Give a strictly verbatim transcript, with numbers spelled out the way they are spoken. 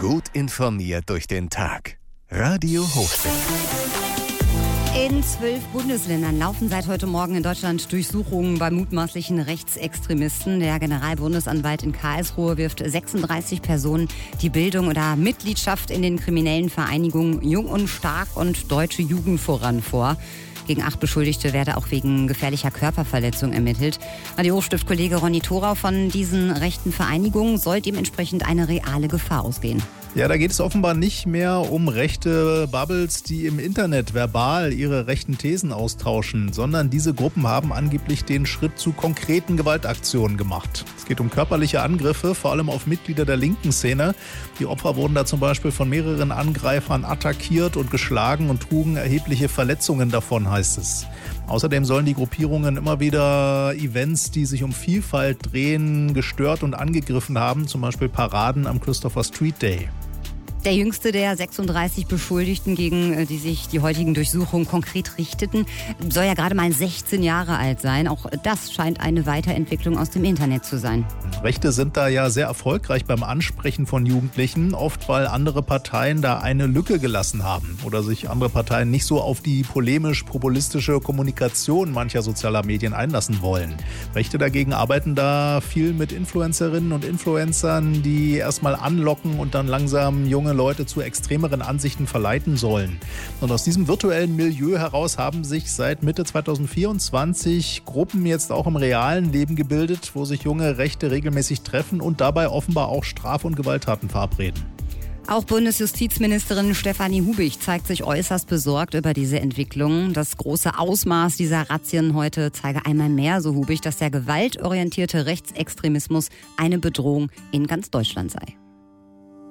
Gut informiert durch den Tag. Radio Hochstift. In zwölf Bundesländern laufen seit heute Morgen in Deutschland Durchsuchungen bei mutmaßlichen Rechtsextremisten. Der Generalbundesanwalt in Karlsruhe wirft sechsunddreißig Personen die Bildung oder Mitgliedschaft in den kriminellen Vereinigungen Jung und Stark und Deutsche Jugend voran vor. Gegen acht Beschuldigte werde auch wegen gefährlicher Körperverletzung ermittelt. Radio Hochstift-Kollege Ronny Thorau: Von diesen rechten Vereinigungen soll dementsprechend eine reale Gefahr ausgehen. Ja, da geht es offenbar nicht mehr um rechte Bubbles, die im Internet verbal ihre rechten Thesen austauschen, sondern diese Gruppen haben angeblich den Schritt zu konkreten Gewaltaktionen gemacht. Es geht um körperliche Angriffe, vor allem auf Mitglieder der linken Szene. Die Opfer wurden da zum Beispiel von mehreren Angreifern attackiert und geschlagen und trugen erhebliche Verletzungen davon, heißt es. Außerdem sollen die Gruppierungen immer wieder Events, die sich um Vielfalt drehen, gestört und angegriffen haben, zum Beispiel Paraden am Christopher Street Day. Der jüngste der sechsunddreißig Beschuldigten, gegen die sich die heutigen Durchsuchungen konkret richteten, soll ja gerade mal sechzehn Jahre alt sein. Auch das scheint eine Weiterentwicklung aus dem Internet zu sein. Rechte sind da ja sehr erfolgreich beim Ansprechen von Jugendlichen, oft weil andere Parteien da eine Lücke gelassen haben oder sich andere Parteien nicht so auf die polemisch-populistische Kommunikation mancher sozialer Medien einlassen wollen. Rechte dagegen arbeiten da viel mit Influencerinnen und Influencern, die erstmal anlocken und dann langsam junge Leute zu extremeren Ansichten verleiten sollen. Und aus diesem virtuellen Milieu heraus haben sich seit Mitte zweitausendvierundzwanzig Gruppen jetzt auch im realen Leben gebildet, wo sich junge Rechte regelmäßig treffen und dabei offenbar auch Straf- und Gewalttaten verabreden. Auch Bundesjustizministerin Stefanie Hubig zeigt sich äußerst besorgt über diese Entwicklung. Das große Ausmaß dieser Razzien heute zeige einmal mehr, so Hubig, dass der gewaltorientierte Rechtsextremismus eine Bedrohung in ganz Deutschland sei.